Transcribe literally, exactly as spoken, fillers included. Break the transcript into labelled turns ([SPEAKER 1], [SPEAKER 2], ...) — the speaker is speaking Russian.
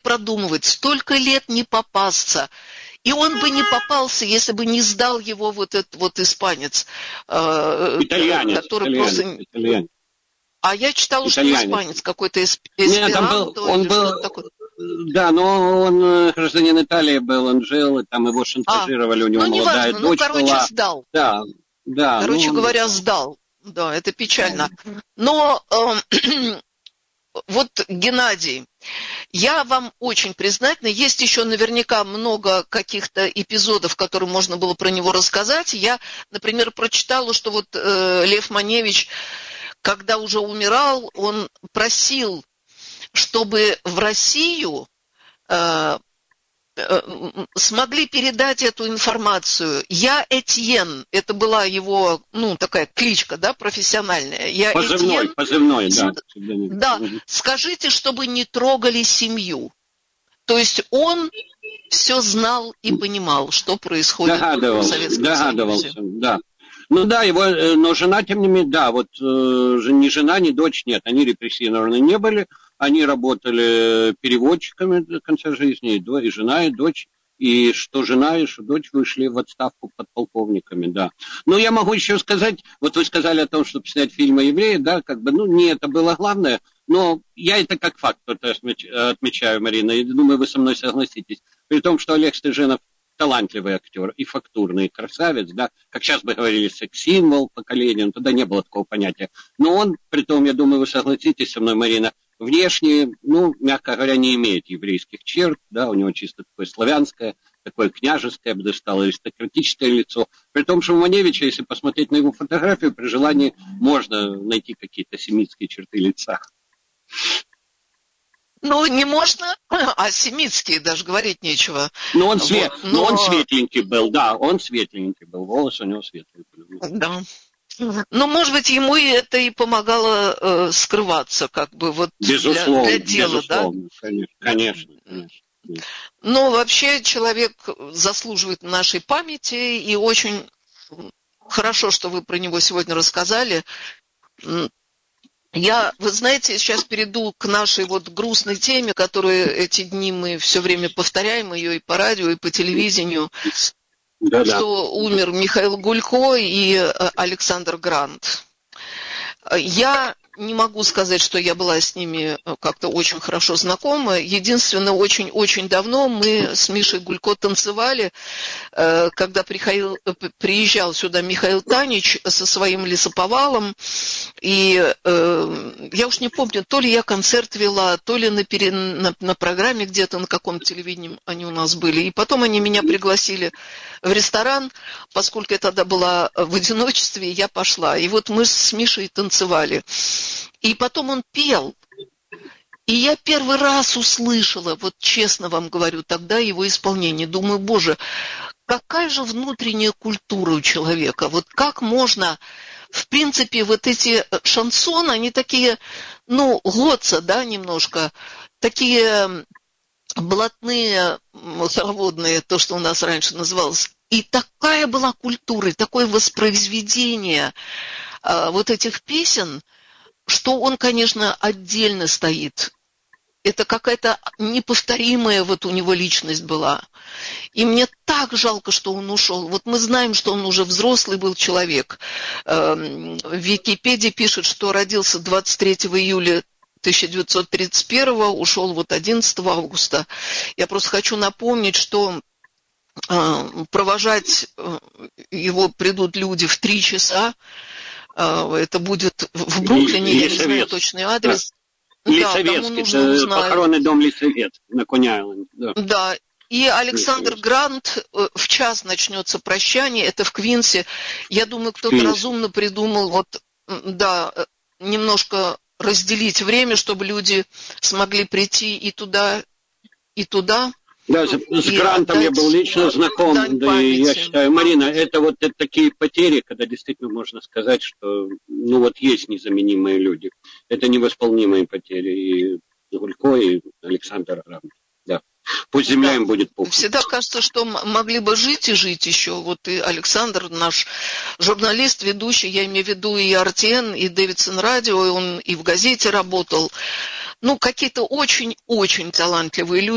[SPEAKER 1] продумывать, столько лет не попасться. И он бы не попался, если бы не сдал его вот этот вот испанец.
[SPEAKER 2] Итальянец.
[SPEAKER 1] Который
[SPEAKER 2] итальянец,
[SPEAKER 1] просто...
[SPEAKER 2] итальянец.
[SPEAKER 1] А я читала,
[SPEAKER 2] Итальянец.
[SPEAKER 1] что испанец какой-то, эсперанто.
[SPEAKER 2] Нет, там был, он был, да, но он гражданин Италии был, он жил, там его шантажировали, а, у него
[SPEAKER 1] ну,
[SPEAKER 2] молодая
[SPEAKER 1] неважно,
[SPEAKER 2] дочь
[SPEAKER 1] ну, короче,
[SPEAKER 2] была.
[SPEAKER 1] сдал.
[SPEAKER 2] Да, да.
[SPEAKER 1] Короче
[SPEAKER 2] ну,
[SPEAKER 1] говоря, сдал. Да, это печально. Но э, вот, Геннадий, я вам очень признательна. Есть еще наверняка много каких-то эпизодов, которые можно было про него рассказать. Я, например, прочитала, что вот э, Лев Маневич, когда уже умирал, он просил, чтобы в Россию э, э, смогли передать эту информацию. Я Этьен, это была его, ну, такая кличка, да, профессиональная. Я
[SPEAKER 2] позывной,
[SPEAKER 1] Этьен,
[SPEAKER 2] позывной, да.
[SPEAKER 1] Да, скажите, чтобы не трогали семью. То есть он все знал и понимал, что происходит в Советском
[SPEAKER 2] догадывался,
[SPEAKER 1] Союзе.
[SPEAKER 2] Да. Ну да, его, но жена, тем не менее, да, вот э, ни жена, ни дочь, нет, они репрессированы не были, они работали переводчиками до конца жизни, и, и жена, и дочь, и что жена, и что дочь вышли в отставку подполковниками, да. Но я могу еще сказать, вот вы сказали о том, чтобы снять фильм о евреях, да, как бы, ну, не это было главное, но я это как факт отмечаю, Марина, и думаю, вы со мной согласитесь, при том, что Олег Стыженов талантливый актер и фактурный красавец, да, как сейчас бы говорили, секс-символ поколения, ну, тогда не было такого понятия. Но он, при том, я думаю, вы согласитесь со мной, Марина, внешне, ну, мягко говоря, не имеет еврейских черт, да, у него чисто такое славянское, такое княжеское, я бы даже сказал, аристократическое лицо. При том, что у Маневича, если посмотреть на его фотографию, при желании можно найти какие-то семитские черты лица.
[SPEAKER 1] Ну, не можно, а семитские даже говорить нечего.
[SPEAKER 2] Но он, свет,
[SPEAKER 1] вот, но...
[SPEAKER 2] но он светленький был, да, он светленький был, волосы у него светлые были.
[SPEAKER 1] Да. Ну, может быть, ему и это и помогало э, скрываться, как бы, вот
[SPEAKER 2] безусловно,
[SPEAKER 1] для, для дела,
[SPEAKER 2] безусловно,
[SPEAKER 1] да?
[SPEAKER 2] Конечно, конечно, конечно.
[SPEAKER 1] Но вообще человек заслуживает нашей памяти, и очень хорошо, что вы про него сегодня рассказали. Я, вы знаете, сейчас перейду к нашей вот грустной теме, которую эти дни мы все время повторяем, ее и по радио, и по телевидению,
[SPEAKER 2] Да-да.
[SPEAKER 1] что умер Михаил Гулько и Александр Грант. Я не могу сказать, что я была с ними как-то очень хорошо знакома. Единственное, очень-очень давно мы с Мишей Гулько танцевали, когда приходил, приезжал сюда Михаил Танич со своим лесоповалом. И э, я уж не помню, то ли я концерт вела, то ли на, пере, на, на программе где-то, на каком телевидении они у нас были. И потом они меня пригласили в ресторан, поскольку я тогда была в одиночестве, я пошла. И вот мы с Мишей танцевали. И потом он пел. И я первый раз услышала, вот честно вам говорю, тогда его исполнение. Думаю, боже, какая же внутренняя культура у человека. Вот как можно... В принципе, вот эти шансоны, они такие, ну, готца, да, немножко, такие блатные, хороводные, то, что у нас раньше называлось. И такая была культура, и такое воспроизведение а, вот этих песен, что он, конечно, отдельно стоит. Это какая-то неповторимая вот у него личность была. И мне так жалко, что он ушел. Вот мы знаем, что он уже взрослый был человек. В Википедии пишет, что родился двадцать третьего июля тысяча девятьсот тридцать первого, ушел вот одиннадцатого августа. Я просто хочу напомнить, что провожать его придут люди в три часа. Это будет в Бруклине, я не знаю точный адрес.
[SPEAKER 2] Лисовецкий, да, это похоронный дом Лисовет на Кони-Айленд. Да.
[SPEAKER 1] да, и Александр Грант, в час начнется прощание, это в Квинсе. Я думаю, кто-то Квинс. разумно придумал, вот, да, немножко разделить время, чтобы люди смогли прийти и туда, и туда.
[SPEAKER 2] Да, с, с Грантом отдать, я был лично знаком, да, и я считаю, Марина, это вот это такие потери, когда действительно можно сказать, что, ну вот есть незаменимые люди. Это невосполнимые потери, и Гулько, и Александр Грант, да. Пусть земля да. им будет пухом.
[SPEAKER 1] Всегда кажется, что могли бы жить и жить еще. Вот и Александр, наш журналист, ведущий, я имею в виду и эр тэ эн, и Дэвидсон Радио, и он и в газете работал. Ну, какие-то очень-очень талантливые люди.